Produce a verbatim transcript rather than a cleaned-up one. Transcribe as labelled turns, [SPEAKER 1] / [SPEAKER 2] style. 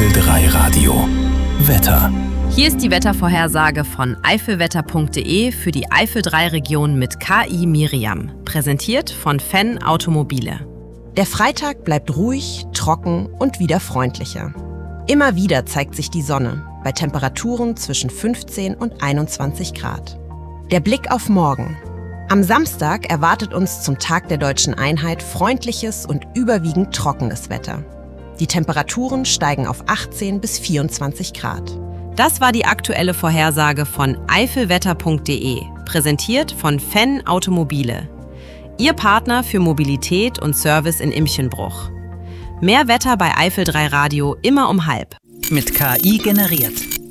[SPEAKER 1] Eifel drei Radio. Wetter.
[SPEAKER 2] Hier ist die Wettervorhersage von eifelwetter punkt de für die Eifel drei Region mit K I Miriam. Präsentiert von Fenn Automobile.
[SPEAKER 3] Der Freitag bleibt ruhig, trocken und wieder freundlicher. Immer wieder zeigt sich die Sonne, bei Temperaturen zwischen fünfzehn und einundzwanzig Grad. Der Blick auf morgen. Am Samstag erwartet uns zum Tag der Deutschen Einheit freundliches und überwiegend trockenes Wetter. Die Temperaturen steigen auf achtzehn bis vierundzwanzig Grad.
[SPEAKER 2] Das war die aktuelle Vorhersage von eifelwetter punkt de, präsentiert von Fenn Automobile. Ihr Partner für Mobilität und Service in Imchenbruch. Mehr Wetter bei Eifel drei Radio immer um halb.
[SPEAKER 4] Mit K I generiert.